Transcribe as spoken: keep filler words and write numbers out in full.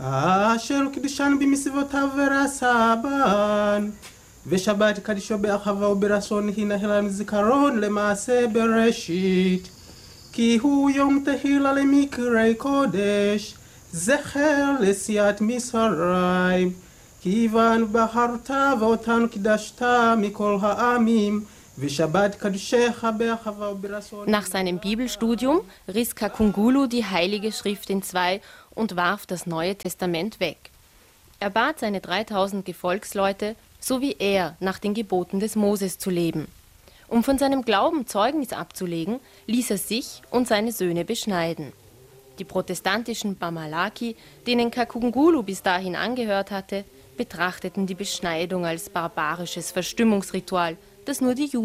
אשר קידשן במסבותיו ורסבן, ושבת קדישו באחווה וברצון הנהלן זיכרון למעשה בראשית, כי הוא יום תהילה למקראי קודש, זכר לסיעת מצרים, כיוון בחרת ואותן קידשת מכל העמים, ושבת קדשך באחווה וברצון. Nach seinem Bibelstudium riss Kakungulu die Heilige Schrift in zwei und warf das Neue Testament weg. Er bat seine dreitausend Gefolgsleute, so wie er, nach den Geboten des Moses zu leben. Um von seinem Glauben Zeugnis abzulegen, ließ er sich und seine Söhne beschneiden. Die protestantischen Bamalaki, denen Kakungulu bis dahin angehört hatte, betrachteten die Beschneidung als barbarisches Verstimmungsritual, das nur die Juden